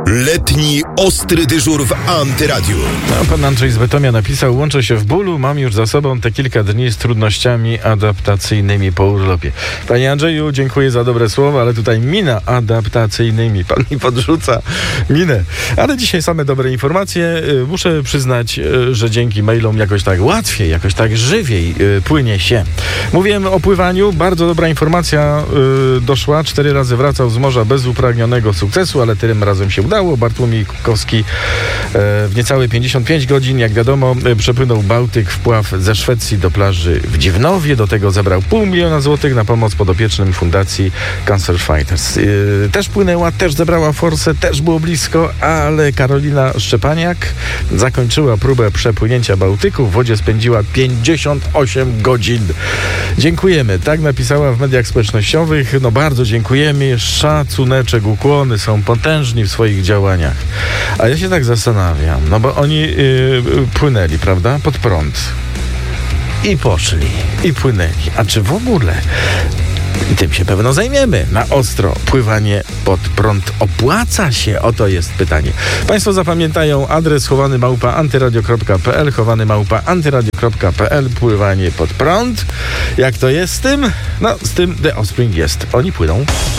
Letni ostry dyżur w Antyradiu. Pan Andrzej z Bytomia napisał: łączę się w bólu, mam już za sobą te kilka dni z trudnościami adaptacyjnymi po urlopie. Panie Andrzeju, dziękuję za dobre słowa, ale tutaj mina adaptacyjnymi. Pan mi podrzuca minę. Ale dzisiaj same dobre informacje. Muszę przyznać, że dzięki mailom jakoś tak łatwiej, jakoś tak żywiej płynie się. Mówiłem o pływaniu. Bardzo dobra informacja doszła. 4 razy wracał z morza bez upragnionego sukcesu, ale tym razem się udało. Bartłomiej Kukowski w niecałe 55 godzin, jak wiadomo, przepłynął Bałtyk, wpław ze Szwecji do plaży w Dziwnowie. Do tego zebrał 500 000 złotych na pomoc podopiecznym Fundacji Cancer Fighters. Też płynęła, też zebrała forsę, też było blisko, ale Karolina Szczepaniak zakończyła próbę przepłynięcia Bałtyku. W wodzie spędziła 58 godzin. Dziękujemy. Tak napisała w mediach społecznościowych. No bardzo dziękujemy. Szacuneczek, ukłony, są potężni w swoich działaniach. A ja się tak zastanawiam, no bo oni płynęli, prawda, pod prąd. I poszli, i płynęli. A czy w ogóle, i tym się pewno zajmiemy, na ostro pływanie pod prąd opłaca się? Oto jest pytanie. Państwo zapamiętają adres chowany@antyradio.pl, chowany@antyradio.pl, pływanie pod prąd. Jak to jest z tym? No, z tym The Offspring jest. Oni płyną.